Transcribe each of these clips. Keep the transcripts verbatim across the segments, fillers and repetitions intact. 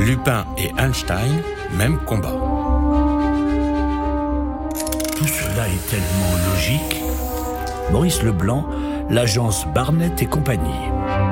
Lupin et Einstein, même combat. Tout cela est tellement logique. Maurice Leblanc, l'agence Barnett et compagnie.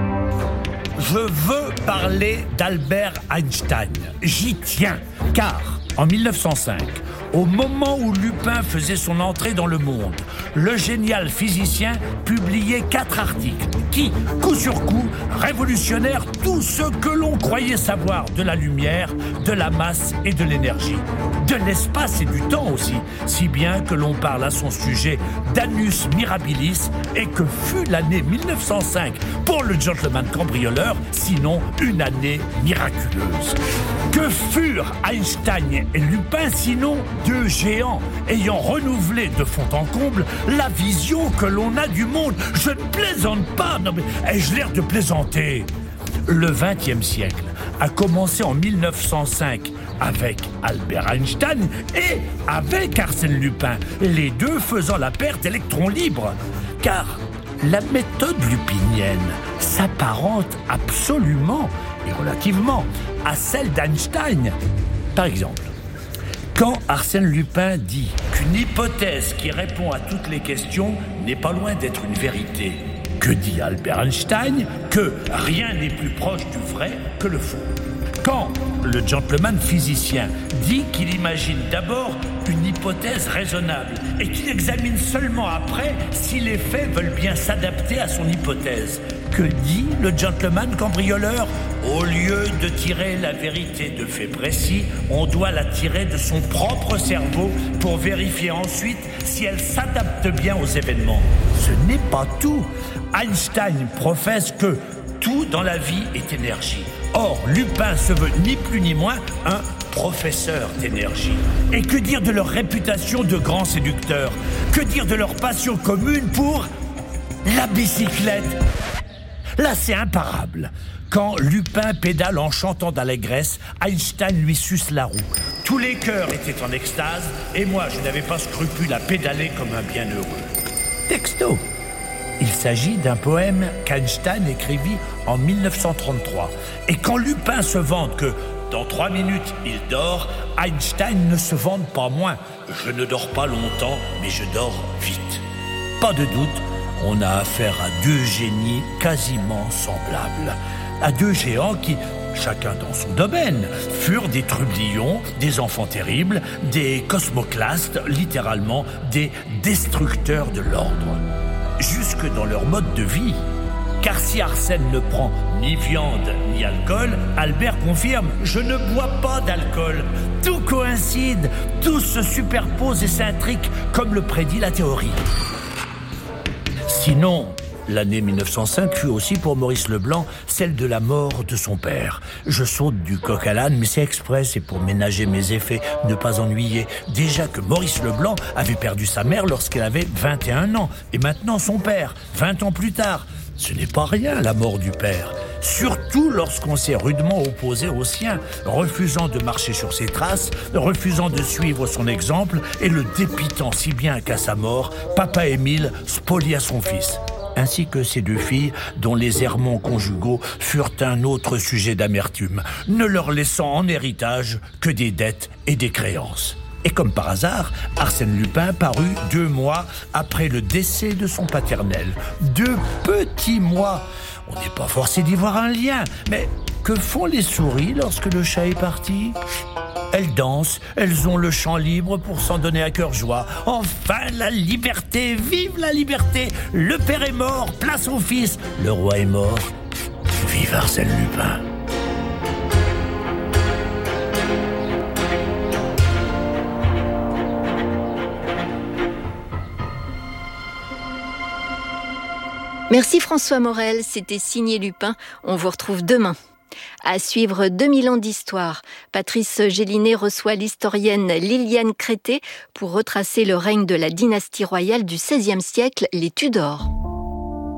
Je veux parler d'Albert Einstein. J'y tiens, car en mille neuf cent cinq, au moment où Lupin faisait son entrée dans le monde, le génial physicien publiait quatre articles qui, coup sur coup, révolutionnèrent tout ce que l'on croyait savoir de la lumière, de la masse et de l'énergie. De l'espace et du temps aussi, si bien que l'on parle à son sujet d'annus mirabilis et que fut l'année mille neuf cent cinq pour le gentleman cambrioleur, sinon une année miraculeuse. Que furent Einstein et Lupin sinon deux géants ayant renouvelé de fond en comble la vision que l'on a du monde? Je ne plaisante pas, non mais ai-je l'air de plaisanter? Le vingtième siècle a commencé en mille neuf cent cinq avec Albert Einstein et avec Arsène Lupin, les deux faisant la paire d'électrons libres. Car la méthode lupinienne s'apparente absolument et relativement à celle d'Einstein. Par exemple, quand Arsène Lupin dit qu'une hypothèse qui répond à toutes les questions n'est pas loin d'être une vérité, que dit Albert Einstein? Que rien n'est plus proche du vrai que le faux. Quand le gentleman physicien dit qu'il imagine d'abord une hypothèse raisonnable et qu'il examine seulement après si les faits veulent bien s'adapter à son hypothèse, que dit le gentleman cambrioleur? Au lieu de tirer la vérité de faits précis, on doit la tirer de son propre cerveau pour vérifier ensuite si elle s'adapte bien aux événements. Ce n'est pas tout. Einstein professe que tout dans la vie est énergie. Or, Lupin se veut ni plus ni moins un professeur d'énergie. Et que dire de leur réputation de grands séducteurs? Que dire de leur passion commune pour la bicyclette? Là, c'est imparable. Quand Lupin pédale en chantant d'allégresse, Einstein lui suce la roue. Tous les cœurs étaient en extase, et moi, je n'avais pas scrupule à pédaler comme un bienheureux. Texto. Il s'agit d'un poème qu'Einstein écrivit en mille neuf cent trente-trois. Et quand Lupin se vante que dans trois minutes, il dort, Einstein ne se vante pas moins. Je ne dors pas longtemps, mais je dors vite. Pas de doute, on a affaire à deux génies quasiment semblables. À deux géants qui, chacun dans son domaine, furent des trublions, des enfants terribles, des cosmoclastes, littéralement des destructeurs de l'ordre. Jusque dans leur mode de vie. Car si Arsène ne prend ni viande ni alcool, Albert confirme « Je ne bois pas d'alcool ». Tout coïncide, tout se superpose et s'intrique comme le prédit la théorie. Sinon, l'année mille neuf cent cinq fut aussi pour Maurice Leblanc celle de la mort de son père. Je saute du coq à l'âne, mais c'est exprès, c'est pour ménager mes effets, ne pas ennuyer. Déjà que Maurice Leblanc avait perdu sa mère lorsqu'elle avait vingt et un ans, et maintenant son père, vingt ans plus tard. Ce n'est pas rien, la mort du père. Surtout lorsqu'on s'est rudement opposé au sien, refusant de marcher sur ses traces, refusant de suivre son exemple et le dépitant si bien qu'à sa mort, papa Émile spolia son fils. Ainsi que ses deux filles, dont les errements conjugaux furent un autre sujet d'amertume, ne leur laissant en héritage que des dettes et des créances. Et comme par hasard, Arsène Lupin parut deux mois après le décès de son paternel. Deux petits mois. On n'est pas forcé d'y voir un lien, mais que font les souris lorsque le chat est parti ? Elles dansent, elles ont le champ libre pour s'en donner à cœur joie. Enfin, la liberté, vive la liberté! Le père est mort, place au fils. Le roi est mort, vive Arsène Lupin. Merci François Morel, c'était signé Lupin. On vous retrouve demain. À suivre deux mille ans d'histoire. Patrice Gélinet reçoit l'historienne Liliane Crété pour retracer le règne de la dynastie royale du seizième siècle, les Tudors.